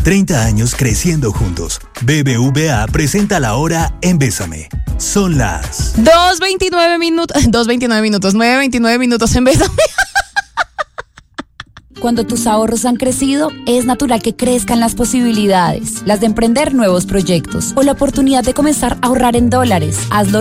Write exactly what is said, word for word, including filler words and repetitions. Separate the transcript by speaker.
Speaker 1: treinta años creciendo juntos. B B V A presenta la hora en Bésame. Son las
Speaker 2: dos veintinueve minutos, dos veintinueve minutos, nueve veintinueve minutos en Bésame.
Speaker 3: Cuando tus ahorros han crecido, es natural que crezcan las posibilidades, las de emprender nuevos proyectos o la oportunidad de comenzar a ahorrar en dólares. Hazlo